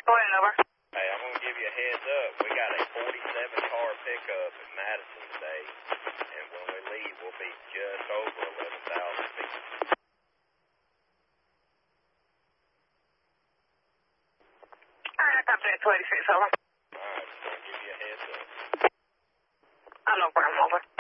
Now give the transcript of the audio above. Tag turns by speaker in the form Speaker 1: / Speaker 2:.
Speaker 1: Going over.
Speaker 2: Hey, I'm going to give you a heads up. We got a 47-car pickup in Madison today, and when we leave, we'll be just over 11,000 feet.
Speaker 1: All right, contact 286, over.
Speaker 2: All right, just going to give you a heads up.
Speaker 1: I know where I'm over.